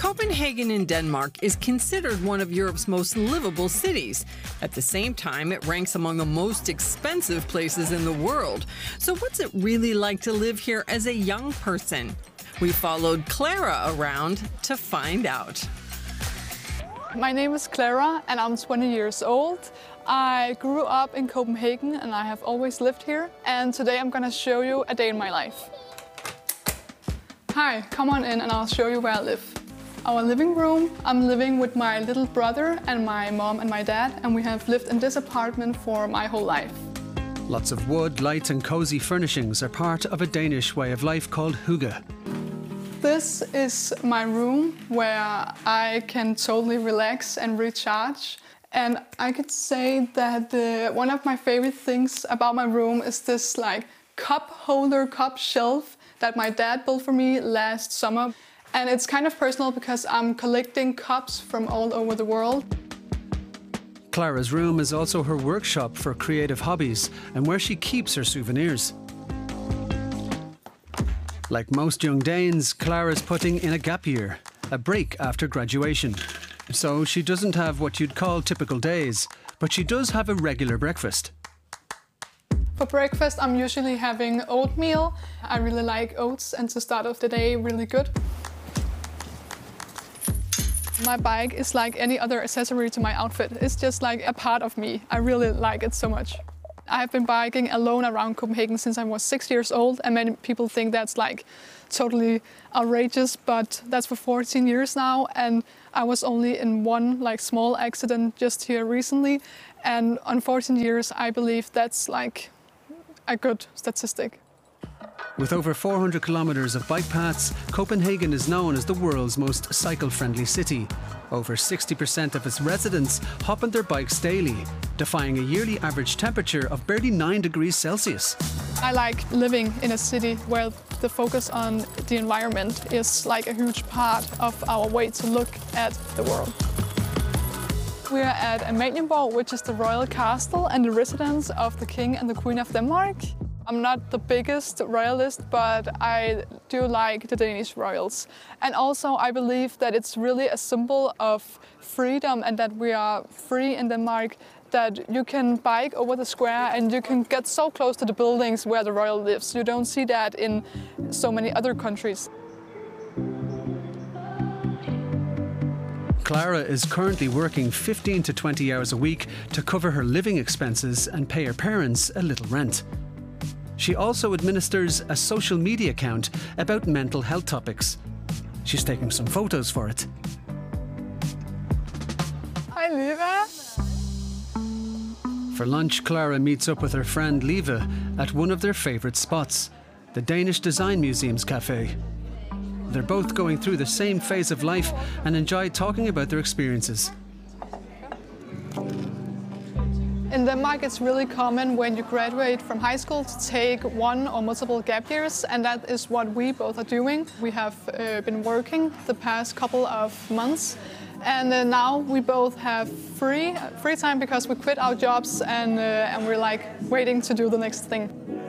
Copenhagen in Denmark is considered one of Europe's most livable cities. At the same time, it ranks among the most expensive places in the world. So what's it really like to live here as a young person? We followed Clara around to find out. My name is Clara and I'm 20 years old. I grew up in Copenhagen and I have always lived here. And today I'm going to show you a day in my life. Hi, come on in and I'll show you where I live. Our living room, I'm living with my little brother and my mom and my dad, and we have lived in this apartment for my whole life. Lots of wood, light and cosy furnishings are part of a Danish way of life called hygge. This is my room where I can totally relax and recharge. And I could say that one of my favorite things about my room is this cup holder, cup shelf that my dad built for me last summer. And it's kind of personal because I'm collecting cups from all over the world. Clara's room is also her workshop for creative hobbies and where she keeps her souvenirs. Like most young Danes, Clara's putting in a gap year, a break after graduation. So she doesn't have what you'd call typical days, but she does have a regular breakfast. For breakfast, I'm usually having oatmeal. I really like oats and to start off the day really good. My bike is like any other accessory to my outfit. It's just like a part of me. I really like it so much. I have been biking alone around Copenhagen since I was 6 years old, and many people think that's totally outrageous, but that's for 14 years now, and I was only in one small accident just here recently, and on 14 years I believe that's a good statistic. With over 400 kilometres of bike paths, Copenhagen is known as the world's most cycle-friendly city. Over 60% of its residents hop on their bikes daily, defying a yearly average temperature of barely 9 degrees Celsius. I like living in a city where the focus on the environment is a huge part of our way to look at the world. We are at Amalienborg, which is the royal castle and the residence of the King and the Queen of Denmark. I'm not the biggest royalist, but I do like the Danish royals. And also I believe that it's really a symbol of freedom and that we are free in Denmark, that you can bike over the square and you can get so close to the buildings where the royal lives. You don't see that in so many other countries. Clara is currently working 15 to 20 hours a week to cover her living expenses and pay her parents a little rent. She also administers a social media account about mental health topics. She's taking some photos for it. Hi, Liva. For lunch, Clara meets up with her friend Liva at one of their favourite spots, the Danish Design Museum's cafe. They're both going through the same phase of life and enjoy talking about their experiences. In Denmark, it's really common when you graduate from high school to take one or multiple gap years, and that is what we both are doing. We have been working the past couple of months, and now we both have free time because we quit our jobs and we're waiting to do the next thing.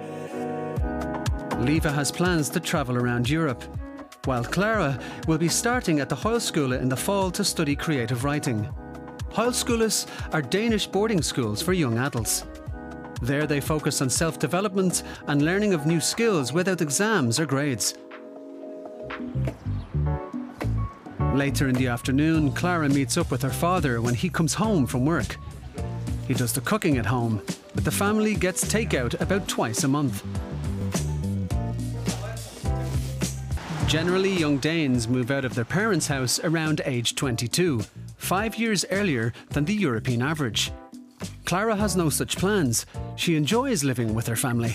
Liva has plans to travel around Europe, while Clara will be starting at the Højskole in the fall to study creative writing. Højskoles are Danish boarding schools for young adults. There they focus on self-development and learning of new skills without exams or grades. Later in the afternoon, Clara meets up with her father when he comes home from work. He does the cooking at home, but the family gets takeout about twice a month. Generally, young Danes move out of their parents' house around age 22, 5 years earlier than the European average. Clara has no such plans. She enjoys living with her family.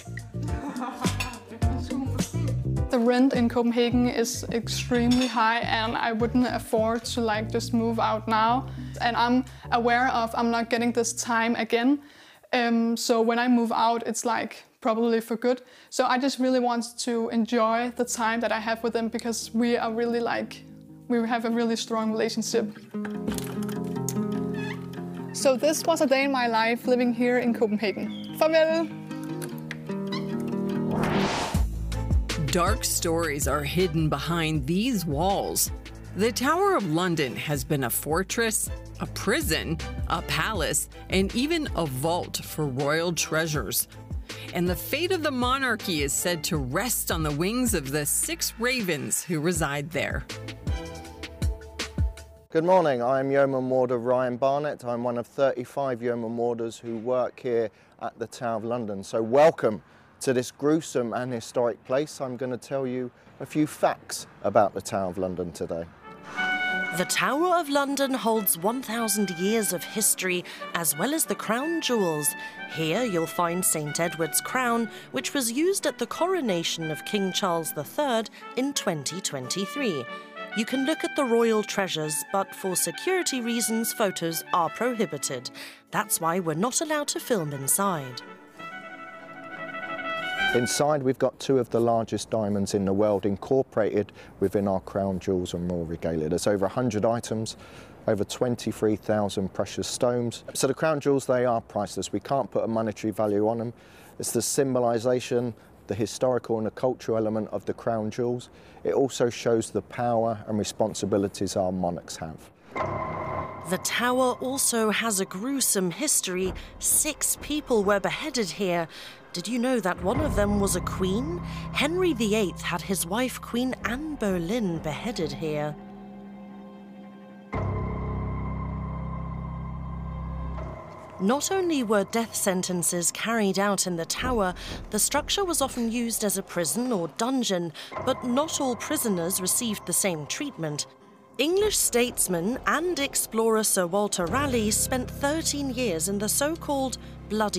The rent in Copenhagen is extremely high and I wouldn't afford to just move out now. And I'm aware of I'm not getting this time again. So when I move out, it's probably for good. So I just really want to enjoy the time that I have with them because we are really we have a really strong relationship. So this was a day in my life living here in Copenhagen. Farvel! Dark stories are hidden behind these walls. The Tower of London has been a fortress, a prison, a palace, and even a vault for royal treasures. And the fate of the monarchy is said to rest on the wings of the 6 ravens who reside there. Good morning, I'm Yeoman Warder Ryan Barnett. I'm one of 35 Yeoman Warders who work here at the Tower of London. So welcome to this gruesome and historic place. I'm going to tell you a few facts about the Tower of London today. The Tower of London holds 1,000 years of history, as well as the crown jewels. Here you'll find St. Edward's crown, which was used at the coronation of King Charles III in 2023. You can look at the royal treasures, but for security reasons, photos are prohibited. That's why we're not allowed to film inside. Inside we've got 2 of the largest diamonds in the world incorporated within our crown jewels and royal regalia. There's over 100 items, over 23,000 precious stones. So the crown jewels, they are priceless. We can't put a monetary value on them. It's the symbolisation, the historical and the cultural element of the crown jewels. It also shows the power and responsibilities our monarchs have. The tower also has a gruesome history. 6 people were beheaded here. Did you know that one of them was a queen? Henry VIII had his wife Queen Anne Boleyn beheaded here. Not only were death sentences carried out in the tower, the structure was often used as a prison or dungeon, but not all prisoners received the same treatment. English statesman and explorer Sir Walter Raleigh spent 13 years in the so-called Bloody